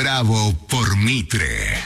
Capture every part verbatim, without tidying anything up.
Bravo por Mitre.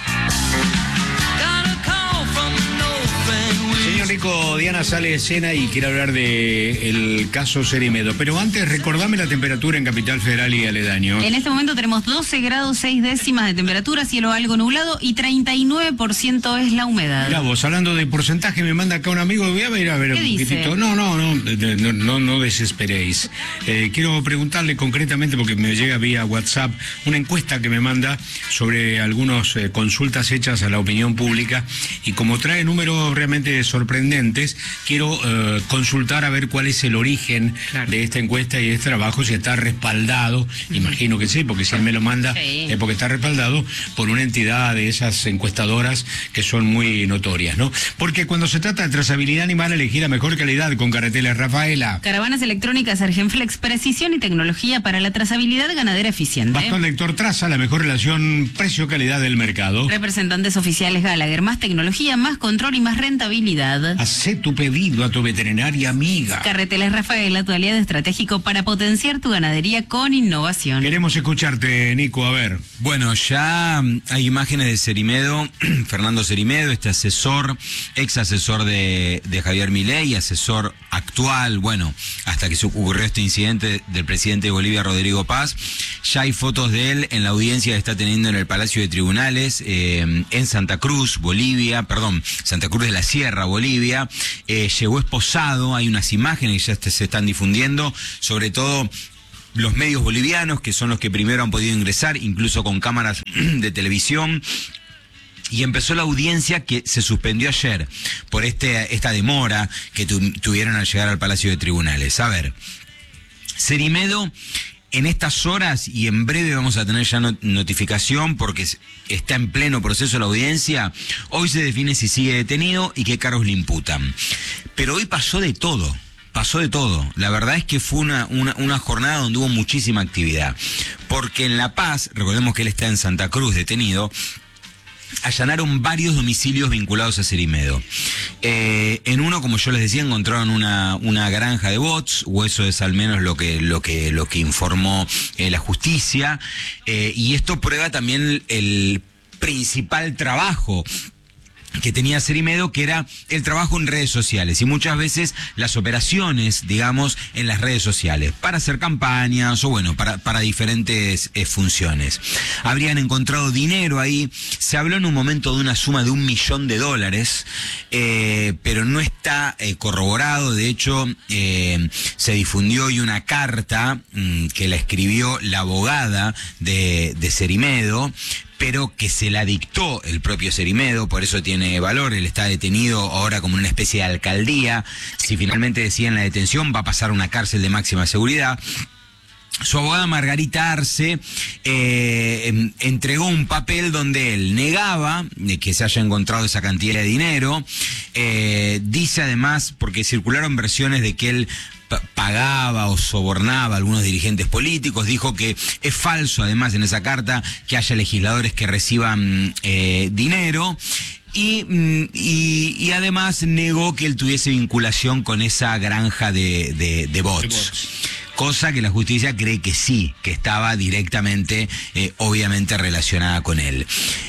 Señor Nico, Diana sale de escena y quiere hablar de el caso Cerimedo. Pero antes, recordame la temperatura en Capital Federal y aledaños. En este momento tenemos doce grados seis décimas de temperatura, cielo algo nublado y treinta y nueve por ciento es la humedad. Mirá vos, hablando de porcentaje, me manda acá un amigo, voy a ver a ver ¿Qué un dice? poquitito. No, no, no, no, no, no desesperéis. Eh, quiero preguntarle concretamente, porque me llega vía WhatsApp, una encuesta que me manda sobre algunas eh, consultas hechas a la opinión pública, y como trae números realmente sorprendentes, quiero eh, consultar a ver cuál es el origen claro. de esta encuesta y de este trabajo, si está respaldado, uh-huh. imagino que sí, porque si él me lo manda sí. es porque está respaldado por una entidad de esas encuestadoras que son muy notorias, ¿no? Porque cuando se trata de trazabilidad animal, elegir la mejor calidad con Carreteles Rafaela. Caravanas electrónicas Argenflex, precisión y tecnología para la trazabilidad ganadera eficiente. Bastón Lector Traza, la mejor relación precio-calidad del mercado. Representantes oficiales Gallagher, más tecnología, más control y más rentabilidad. Hacé tu pedido a tu veterinaria amiga. Carreteles Rafaela, tu aliado estratégico para potenciar tu ganadería con innovación. Queremos escucharte, Nico, a ver. Bueno, ya hay imágenes de Cerimedo, Fernando Cerimedo, este asesor, ex asesor de, de Javier Milei, asesor actual, bueno, hasta que se ocurrió este incidente del presidente de Bolivia, Rodrigo Paz. Ya hay fotos de él en la audiencia que está teniendo en el Palacio de Tribunales, eh, en Santa Cruz, Bolivia, perdón, Santa Cruz de la Sierra, Bolivia. Eh, llegó esposado, hay unas imágenes que ya se están difundiendo, sobre todo los medios bolivianos, que son los que primero han podido ingresar, incluso con cámaras de televisión. Y empezó la audiencia, que se suspendió ayer por este esta demora que tu, tuvieron al llegar al Palacio de Tribunales. A ver, Cerimedo, en estas horas, y en breve vamos a tener ya not- notificación porque está en pleno proceso la audiencia, hoy se define si sigue detenido y qué cargos le imputan. Pero hoy pasó de todo. Pasó de todo. La verdad es que fue una, una, una jornada donde hubo muchísima actividad. Porque en La Paz, recordemos que él está en Santa Cruz detenido, allanaron varios domicilios vinculados a Cerimedo. Eh, en uno, como yo les decía, encontraron una, una granja de bots, o eso es al menos lo que, lo que, lo que informó eh, la justicia. Eh, y esto prueba también el, el principal trabajo que tenía Cerimedo, que era el trabajo en redes sociales y muchas veces las operaciones, digamos, en las redes sociales para hacer campañas o bueno, para, para diferentes eh, funciones. Habrían encontrado dinero ahí, se habló en un momento de una suma de un millón de dólares, eh, pero no está eh, corroborado. De hecho, eh, se difundió hoy una carta mmm, que la escribió la abogada de, de Cerimedo, pero que se la dictó el propio Cerimedo, por eso tiene valor. Él está detenido ahora como una especie de alcaldía. Si finalmente deciden la detención, va a pasar a una cárcel de máxima seguridad. Su abogada Margarita Arce eh, entregó un papel donde él negaba que se haya encontrado esa cantidad de dinero. Eh, dice además, porque circularon versiones de que él pagaba o sobornaba a algunos dirigentes políticos, dijo que es falso además en esa carta que haya legisladores que reciban eh, dinero. Y, y, y además negó que él tuviese vinculación con esa granja de, de, de bots. De bots. Cosa que la justicia cree que sí, que estaba directamente, eh, obviamente relacionada con él.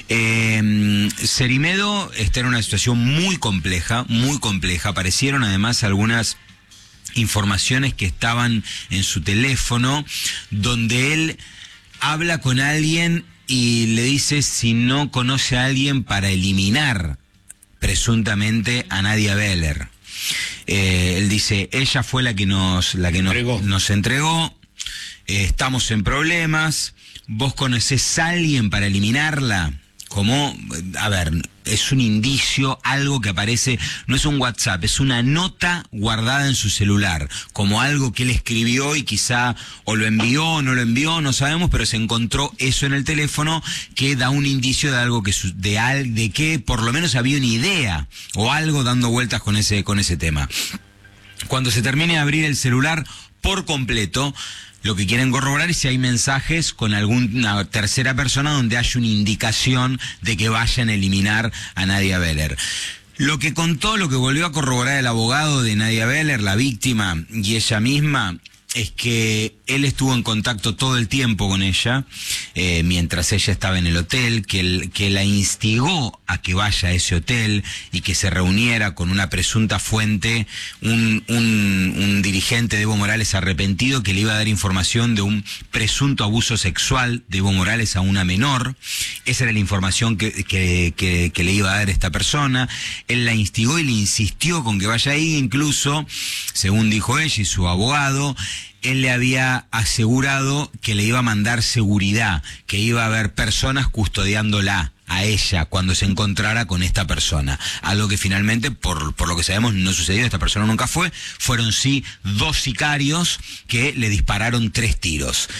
Eh, Cerimedo está en una situación muy compleja, muy compleja. Aparecieron además algunas informaciones que estaban en su teléfono, donde él habla con alguien y le dice si no conoce a alguien para eliminar presuntamente a Nadia Beller. Eh, él dice, ella fue la que nos, la que nos entregó, nos entregó eh, estamos en problemas, vos conocés a alguien para eliminarla. Como, a ver, es un indicio, algo que aparece, no es un WhatsApp, es una nota guardada en su celular, como algo que él escribió y quizá o lo envió o no lo envió, no sabemos, pero se encontró eso en el teléfono que da un indicio de algo que, de, al, de que por lo menos había una idea o algo dando vueltas con ese, con ese tema. Cuando se termine de abrir el celular por completo, lo que quieren corroborar es si hay mensajes con alguna tercera persona donde haya una indicación de que vayan a eliminar a Nadia Beller. Lo que contó, lo que volvió a corroborar el abogado de Nadia Beller, la víctima, y ella misma, es que él estuvo en contacto todo el tiempo con ella, eh, mientras ella estaba en el hotel, que, el, que la instigó a que vaya a ese hotel y que se reuniera con una presunta fuente, un, un, un dirigente de Evo Morales arrepentido que le iba a dar información de un presunto abuso sexual de Evo Morales a una menor. Esa era la información que, que, que, que le iba a dar esta persona. Él la instigó y le insistió con que vaya ahí, incluso, según dijo ella y su abogado, él le había asegurado que le iba a mandar seguridad, que iba a haber personas custodiándola a ella cuando se encontrara con esta persona. Algo que finalmente, por, por lo que sabemos, no sucedió. Esta persona nunca fue. Fueron sí dos sicarios que le dispararon tres tiros.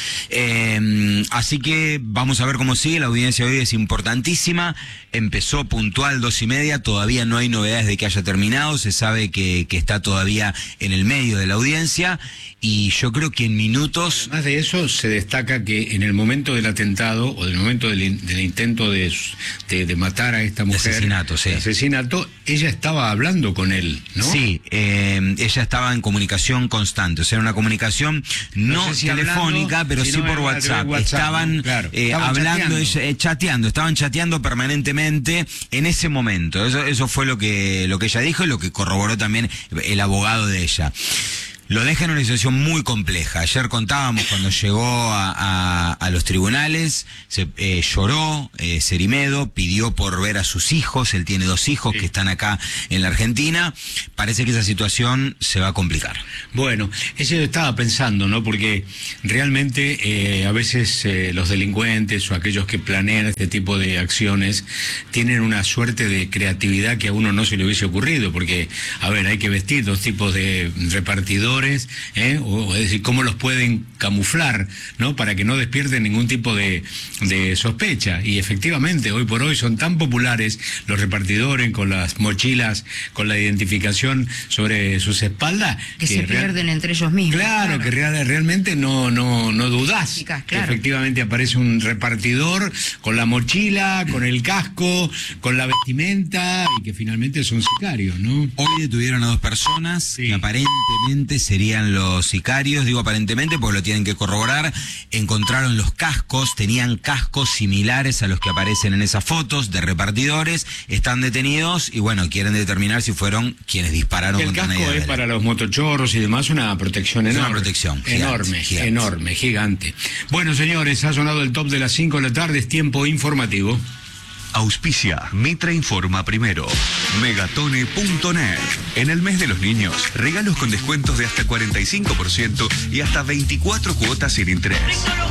Eh, así que vamos a ver cómo sigue. La audiencia de hoy es importantísima. Empezó puntual dos y media. Todavía no hay novedades de que haya terminado. Se sabe que, que está todavía en el medio de la audiencia. Y yo creo que en minutos... Además de eso, se destaca que en el momento del atentado, o del momento del, del intento de, de, de matar a esta mujer... De asesinato, sí. De asesinato, ella estaba hablando con él, ¿no? Sí, eh, ella estaba en comunicación constante, o sea, una comunicación no, no sé si telefónica, hablando, pero sí por WhatsApp. WhatsApp. Estaban, ¿no? Claro. eh, estaban hablando, chateando. Ella, eh, chateando, estaban chateando permanentemente en ese momento. Eso, eso fue lo que, lo que ella dijo y lo que corroboró también el abogado de ella. Lo deja en una situación muy compleja. Ayer contábamos cuando llegó a, a, a los tribunales, se, eh, lloró, eh, Cerimedo, pidió por ver a sus hijos, él tiene dos hijos sí. que están acá en la Argentina. Parece que esa situación se va a complicar. Bueno, eso yo estaba pensando, ¿no? Porque realmente eh, a veces eh, los delincuentes o aquellos que planean este tipo de acciones tienen una suerte de creatividad que a uno no se le hubiese ocurrido, porque, a ver, hay que vestir dos tipos de repartidores, ¿eh? o, es decir, cómo los pueden camuflar, ¿no? Para que no despierten ningún tipo de, de sospecha. Y efectivamente, hoy por hoy son tan populares los repartidores con las mochilas, con la identificación sobre sus espaldas. Que, que se real... pierden entre ellos mismos. Claro, claro. que real, realmente no, no, no dudás Chicas, que claro. efectivamente aparece un repartidor con la mochila, con el casco, con la vestimenta, y que finalmente son sicarios, ¿no? Hoy detuvieron a dos personas sí. que aparentemente serían los sicarios, digo aparentemente porque lo tienen que corroborar. Encontraron los cascos, tenían cascos similares a los que aparecen en esas fotos de repartidores, están detenidos y bueno, quieren determinar si fueron quienes dispararon el contra casco Nadia es para los motochorros y demás una protección enorme. Es una protección gigante, enorme, gigante. enorme, gigante. Bueno, señores, ha sonado el top de las cinco de la tarde, es tiempo informativo. Auspicia Mitra Informa Primero. Megatone punto net. En el mes de los niños, regalos con descuentos de hasta cuarenta y cinco por ciento y hasta veinticuatro cuotas sin interés.